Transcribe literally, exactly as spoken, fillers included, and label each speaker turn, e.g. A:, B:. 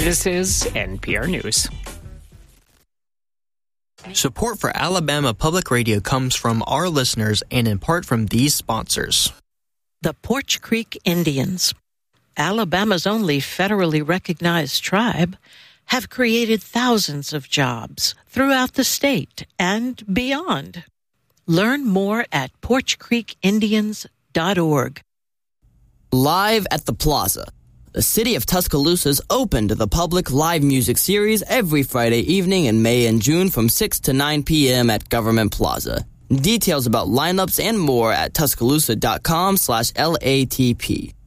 A: This is N P R News.
B: Support for Alabama Public Radio comes from our listeners and in part from these sponsors.
C: The Porch Creek Indians, Alabama's only federally recognized tribe, have created thousands of jobs throughout the state and beyond. Learn more at porch creek indians dot org.
D: Live at the Plaza. The city of Tuscaloosa's open to the public live music series every Friday evening in May and June from six to nine p.m. at Government Plaza. Details about lineups and more at tuscaloosa.com slash LATP.